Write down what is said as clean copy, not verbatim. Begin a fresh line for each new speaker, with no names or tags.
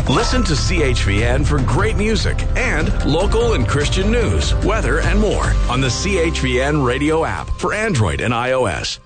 Listen to CHVN for great music and local and Christian news, weather, and more on the CHVN radio app for Android and iOS.